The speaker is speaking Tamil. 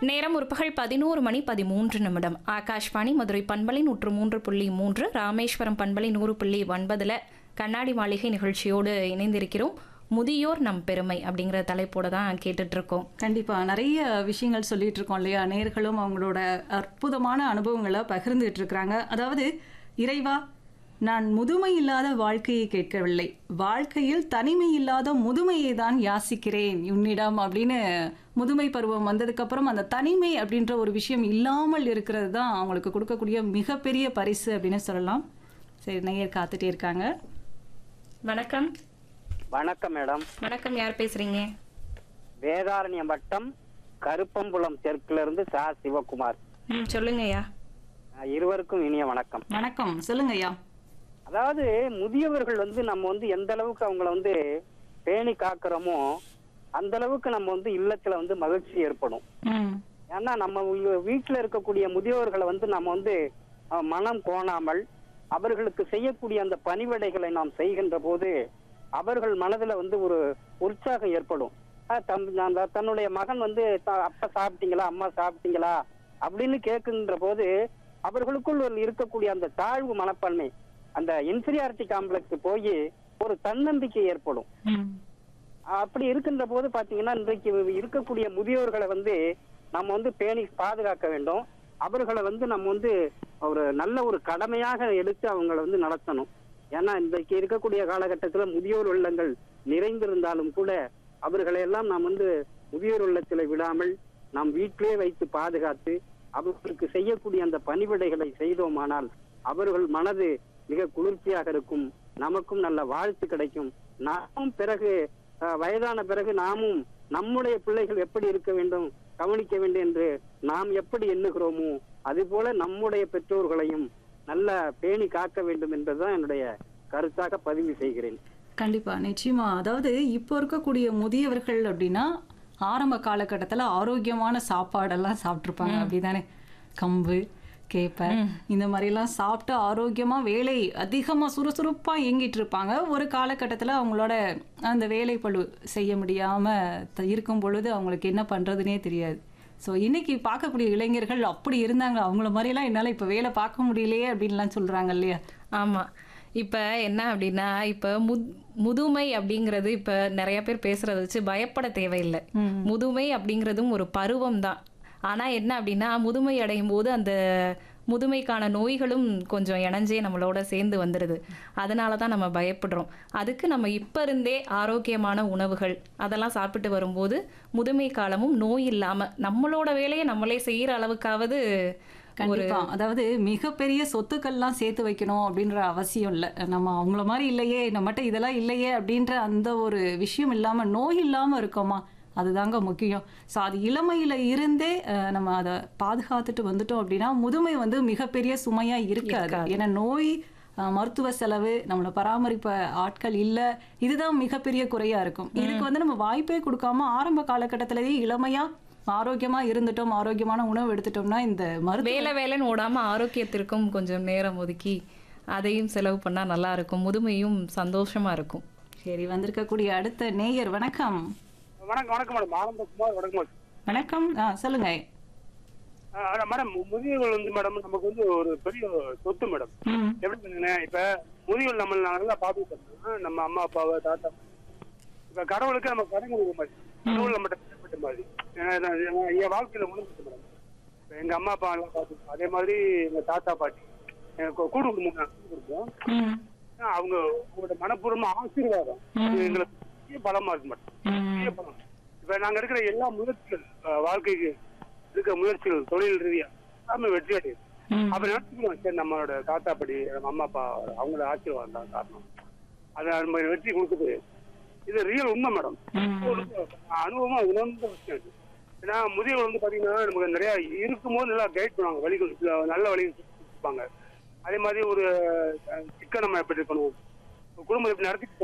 நேரம் முற்பகல் 11:13 ஆகாஷ்வாணி மதுரை பண்பலை 103.3 ராமேஸ்வரம் பண்பலை 100.9 கண்ணாடி மாளிகை நிகழ்ச்சியோடு இணைந்திருக்கிறோம். முதியோர் நம் பெருமை அப்படிங்கிற தலைப்போட தான் கேட்டுட்டு இருக்கோம். கண்டிப்பா நிறைய விஷயங்கள் சொல்லிட்டு இருக்கோம் இல்லையா? நேர்களும் அவங்களோட அற்புதமான அனுபவங்களை பகிர்ந்துட்டு இருக்கிறாங்க. அதாவது, இறைவா, நான் முதுமை இல்லாத வாழ்க்கையை கேட்கவில்லை, வாழ்க்கையில் தனிமை இல்லாத முதுமையை தான் யாசிக்கிறேன் உன்னிடம் அப்படின்னு முதுமை பருவம் வந்ததுக்கு அப்புறம் அந்த தனிமை அப்படின்ற ஒரு விஷயம் இல்லாமல் இருக்கிறது தான் அவங்களுக்கு கொடுக்கக்கூடிய மிகப்பெரிய பரிசு அப்படின்னு சொல்லலாம். சரி, நேயர் காத்துட்டே இருக்காங்க. வணக்கம். வணக்கம் மேடம். வணக்கம், யார் பேசுறீங்க? வேதாரண்யம் வட்டம் கருப்பம்புலம் தெற்குல இருந்து சா சிவகுமார். சொல்லுங்க ஐயா. இருவருக்கும் இனிய வணக்கம். வணக்கம், சொல்லுங்க ஐயா. அதாவது, முதியவர்கள் நம்ம எந்த அளவுக்கு அவங்கள பேணி காக்கிறோமோ அந்த அளவுக்கு நம்ம இல்லத்துல மகிழ்ச்சி ஏற்படும். ஏன்னா நம்ம வீட்டுல இருக்கக்கூடிய முதியவர்களை நம்ம மனம் கோணாமல் அவர்களுக்கு செய்யக்கூடிய அந்த பணிவிடைகளை நாம் செய்கின்ற போது அவர்கள் மனதுல ஒரு உற்சாகம் ஏற்படும். தன்னுடைய மகன் அப்பா சாப்பிட்டீங்களா, அம்மா சாப்பிட்டீங்களா அப்படின்னு கேட்கின்ற போது அவர்களுக்குள் இருக்கக்கூடிய அந்த தாழ்வு மனப்பான்மை, அந்த இன்ஃபீரியாரிட்டி காம்ப்ளெக்ஸ் போய் ஒரு தன்னம்பிக்கை ஏற்படும். அப்படி இருக்கின்ற போது பாத்தீங்கன்னா, இன்றைக்கு இருக்கக்கூடிய முதியோர்களை நம்ம பேணி பாதுகாக்க வேண்டும். அவர்களை நம்ம ஒரு நல்ல ஒரு கடமையாக எடுத்து அவங்களை நடத்தணும். ஏன்னா இன்றைக்கு இருக்கக்கூடிய காலகட்டத்துல முதியோர் உள்ளங்கள் நிறைந்திருந்தாலும் கூட அவர்களை எல்லாம் நாம் முதியோர் உள்ளத்துல விடாமல் நாம் வீட்டிலே வைத்து பாதுகாத்து அவர்களுக்கு செய்யக்கூடிய அந்த பணிவிடைகளை செய்தோமானால் அவர்கள் மனது மிக குளிர்ச்சியாக இருக்கும். நமக்கும் நல்ல வாழ்த்து கிடைக்கும். நாமும் பிறகு வயதான பிறகு நாமும் நம்முடைய பிள்ளைகள் எப்படி இருக்க வேண்டும், கவனிக்க வேண்டும் என்று நாம் எப்படி எண்ணுகிறோமோ அதுபோல நம்முடைய பெற்றோர்களையும் நல்ல பேணி காக்க வேண்டும் என்பதுதான் என்னுடைய கருத்தாக பதிவு செய்கிறேன். கண்டிப்பா, நிச்சயமா. அதாவது, இப்போ இருக்கக்கூடிய முதியவர்கள் அப்படின்னா ஆரம்ப காலகட்டத்துல ஆரோக்கியமான சாப்பாடெல்லாம் சாப்பிட்டுருப்பாங்க, அப்படிதானே? கம்பு, கேப்பை இந்த மாதிரிலாம் சாப்பிட்டு ஆரோக்கியமா வேலை அதிகமா சுறுசுறுப்பா இயங்கிட்டு இருப்பாங்க. ஒரு காலகட்டத்துல அவங்களோட அந்த வேலை பளு செய்ய முடியாம இருக்கும் பொழுது அவங்களுக்கு என்ன பண்றதுன்னே தெரியாது. ஸோ இன்னைக்கு பார்க்கக்கூடிய இளைஞர்கள் அப்படி இருந்தாங்க, அவங்கள மாதிரிலாம் என்னால் இப்போ வேலை பார்க்க முடியலையே அப்படின்லாம் சொல்கிறாங்க இல்லையா? ஆமாம். இப்போ என்ன அப்படின்னா, இப்போ முதுமை அப்படிங்கிறது இப்போ நிறைய பேர் பேசுறத வச்சு பயப்பட தேவையில்லை. முதுமை அப்படிங்கிறதும் ஒரு பருவம் தான். ஆனால் என்ன அப்படின்னா, முதுமை அடையும் போது அந்த முதுமைக்கான நோய்களும் கொஞ்சம் இணைஞ்சே நம்மளோட சேர்ந்து வந்துடுது. அதனால தான் நம்ம பயப்படுறோம். அதுக்கு நம்ம இப்போ இருந்தே ஆரோக்கியமான உணவுகள் அதெல்லாம் சாப்பிட்டு வரும்போது முதுமை காலமும் நோய் இல்லாமல் நம்மளோட வேலையை நம்மளே செய்கிற அளவுக்காவது. கண்டிப்பா. அதாவது, மிகப்பெரிய சொத்துக்கள்லாம் சேர்த்து வைக்கணும் அப்படின்ற அவசியம் இல்லை. நம்ம அவங்கள மாதிரி இல்லையே, நம்மகிட்ட இதெல்லாம் இல்லையே அப்படின்ற அந்த ஒரு விஷயம் இல்லாமல் நோய் இல்லாமல் இருக்கோமா, அதுதாங்க முக்கியம். ஸோ அது இளமையில இருந்தே நம்ம அதை பாதுகாத்துட்டு வந்துட்டோம் அப்படின்னா முதுமை மிகப்பெரிய சுமையா இருக்காது. ஏன்னா நோய், மருத்துவ செலவு, நம்மளை பராமரிப்ப ஆட்கள் இல்லை, இதுதான் மிகப்பெரிய குறையா இருக்கும். இதுக்கு நம்ம வாய்ப்பே கொடுக்காம ஆரம்ப காலகட்டத்திலேயே இளமையா ஆரோக்கியமா இருந்துட்டோம், ஆரோக்கியமான உணவு எடுத்துட்டோம்னா இந்த வேலைன்னு ஓடாம ஆரோக்கியத்திற்கும் கொஞ்சம் நேரம் ஒதுக்கி அதையும் செலவு பண்ணா நல்லா இருக்கும், முதுமையும் சந்தோஷமா இருக்கும். சரி, வந்திருக்கக்கூடிய அடுத்த நேயர். வணக்கம். வணக்கம். வணக்கம் மேடம். ஆனந்தகுமார். வணக்கம். வணக்கம். சொல்லுங்க மேடம். முதியோர்கள் மேடம் நமக்கு ஒரு பெரிய சொத்து மேடம். எப்படி சொன்னீங்கன்னா, இப்ப முதியோர்கள் நம்ம நல்லா பாத்துக்கிட்டோம்னா நம்ம அம்மா அப்பாவை தாத்தா, இப்ப கடவுளுக்கு நம்ம கடன் கொடுக்க மாதிரி, கடவுள் நம்ம மாதிரி என் வாழ்க்கையில உணர்ந்துட்டு மேடம். இப்ப எங்க அம்மா அப்பா எல்லாம் பாத்துக்கோம், அதே மாதிரி எங்க தாத்தா பாட்டி எனக்கு கூடு குடும்பம், அவங்க உங்களோட மனப்பூர்வமா ஆசீர்வாதம் எங்களுக்கு பெரிய பலமா இருக்கு மேடம். இப்ப நாங்க இருக்கிற எல்லா முயற்சிகள், வாழ்க்கைக்கு இருக்கிற முயற்சிகள், தொழில் ரீதியா எல்லாமே வெற்றி அடையுது. அப்ப நினைச்சுக்கணும், சரி நம்மளோட தாத்தா பாட்டி நம்ம அம்மா அப்பா அவங்களோட ஆசீர்வாதம் தான் காரணம், அதை நம்ம வெற்றி கொடுக்குது. இது ரியல் உண்மை மேடம். அனுபவமா உணர்ந்த விஷயம். ஏன்னா முதியவர் பாத்தீங்கன்னா நமக்கு நிறைய இருக்கும்போது நல்லா கைட் பண்ணுவாங்க, வழிகள் நல்ல வழிகள் கொடுப்பாங்க. அதே மாதிரி ஒரு சிக்கனம் எப்படி இருக்கணும், குடும்பம் எப்படி நடத்தி